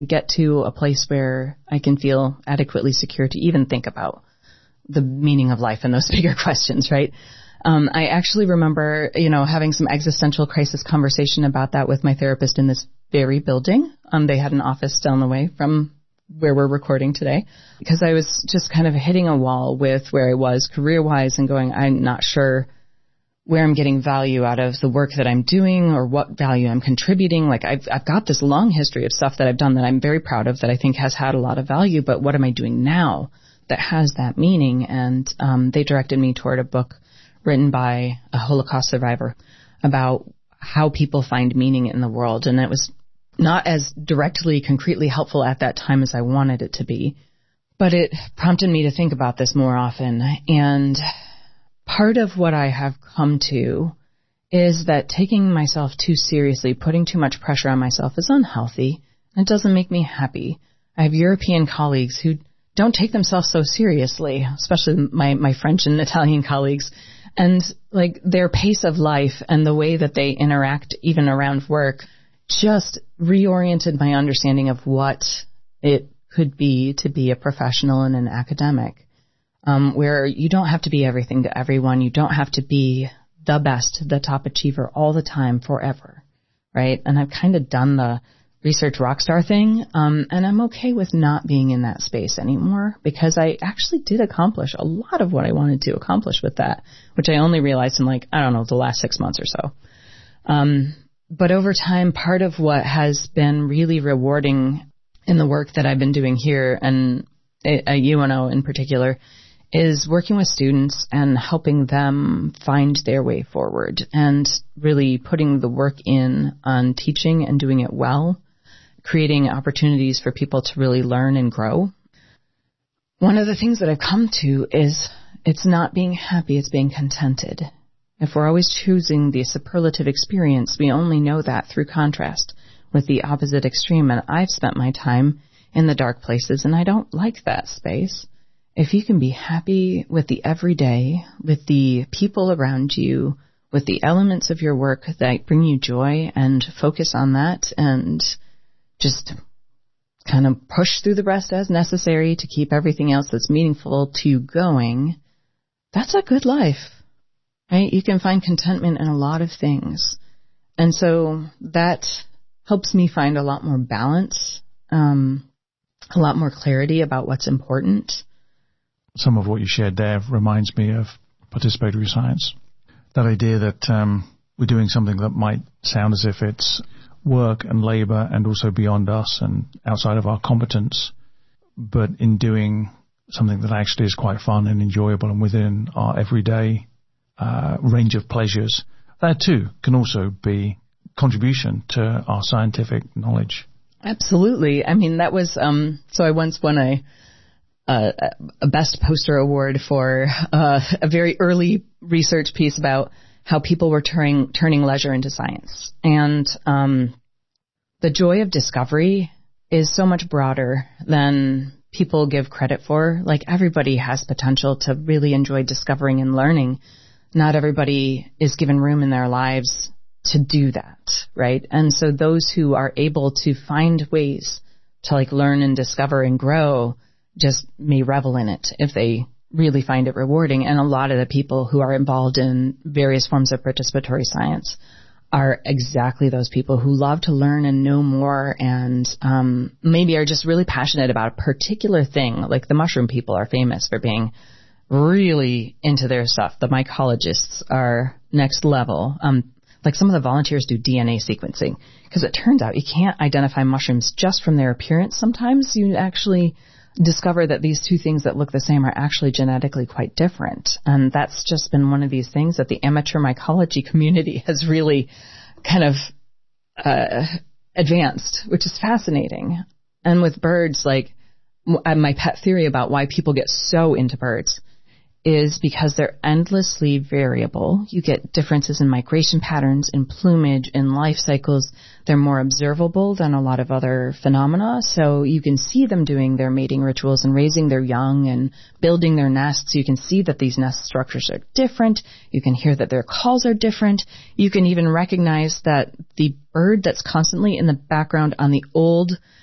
get to a place where I can feel adequately secure to even think about the meaning of life and those bigger questions, right? I actually remember, having some existential crisis conversation about that with my therapist in this very building. They had an office down the way from where we're recording today, because I was just kind of hitting a wall with where I was career-wise and going, I'm not sure where I'm getting value out of the work that I'm doing or what value I'm contributing. Like I've got this long history of stuff that I've done that I'm very proud of that I think has had a lot of value, but what am I doing now that has that meaning? And they directed me toward a book written by a Holocaust survivor about how people find meaning in the world. And it was not as directly, concretely helpful at that time as I wanted it to be, but it prompted me to think about this more often. And part of what I have come to is that taking myself too seriously, putting too much pressure on myself is unhealthy. It doesn't make me happy. I have European colleagues who don't take themselves so seriously, especially my French and Italian colleagues. And like their pace of life and the way that they interact even around work just reoriented my understanding of what it could be to be a professional and an academic, where you don't have to be everything to everyone. You don't have to be the best, the top achiever all the time forever, right? And I've kind of done the research rockstar thing, and I'm okay with not being in that space anymore because I actually did accomplish a lot of what I wanted to accomplish with that, which I only realized in the last 6 months or so. But over time, part of what has been really rewarding in the work that I've been doing here and at UNO in particular is working with students and helping them find their way forward and really putting the work in on teaching and doing it well, creating opportunities for people to really learn and grow. One of the things that I've come to is it's not being happy, it's being contented. If we're always choosing the superlative experience, we only know that through contrast with the opposite extreme. And I've spent my time in the dark places, and I don't like that space. If you can be happy with the everyday, with the people around you, with the elements of your work that bring you joy and focus on that and just kind of push through the rest as necessary to keep everything else that's meaningful to you going, that's a good life. Right? You can find contentment in a lot of things. And so that helps me find a lot more balance, a lot more clarity about what's important. Some of what you shared there reminds me of participatory science. That idea that we're doing something that might sound as if it's work and labor and also beyond us and outside of our competence, but in doing something that actually is quite fun and enjoyable and within our everyday range of pleasures, that too can also be contribution to our scientific knowledge. Absolutely. I mean, that was, so I once won a best poster award for a very early research piece about how people were turning leisure into science. And the joy of discovery is so much broader than people give credit for. Like everybody has potential to really enjoy discovering and learning. Not everybody is given room in their lives to do that, right? And so those who are able to find ways to learn and discover and grow just may revel in it if they really find it rewarding. And a lot of the people who are involved in various forms of participatory science are exactly those people who love to learn and know more and maybe are just really passionate about a particular thing. Like the mushroom people are famous for being really into their stuff. The mycologists are next level. Like some of the volunteers do DNA sequencing because it turns out you can't identify mushrooms just from their appearance. Sometimes you actually discover that these two things that look the same are actually genetically quite different. And that's just been one of these things that the amateur mycology community has really kind of advanced, which is fascinating. And with birds, my pet theory about why people get so into birds is because they're endlessly variable. You get differences in migration patterns, in plumage, in life cycles. They're more observable than a lot of other phenomena. So you can see them doing their mating rituals and raising their young and building their nests. You can see that these nest structures are different. You can hear that their calls are different. You can even recognize that the bird that's constantly in the background on the old